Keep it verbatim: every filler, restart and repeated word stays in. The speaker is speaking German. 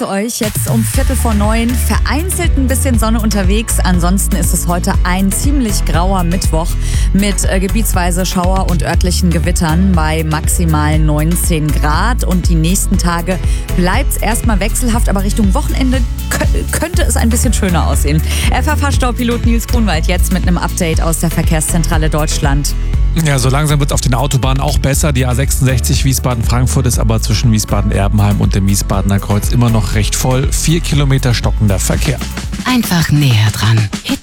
zu euch. Jetzt um Viertel vor neun. Vereinzelt ein bisschen Sonne unterwegs. Ansonsten ist es heute ein ziemlich grauer Mittwoch mit äh, gebietsweise Schauer und örtlichen Gewittern bei maximal neunzehn Grad. Und die nächsten Tage bleibt es erstmal wechselhaft, aber Richtung Wochenende kö- könnte es ein bisschen schöner aussehen. F A V-Staupilot Nils Grunwald jetzt mit einem Update aus der Verkehrszentrale Deutschland. Ja, so langsam wird es auf den Autobahnen auch besser. Die A sechsundsechzig Wiesbaden-Frankfurt ist aber zwischen Wiesbaden-Erbenheim und dem Wiesbadener Kreuz immer noch recht voll. Vier Kilometer stockender Verkehr. Einfach näher dran.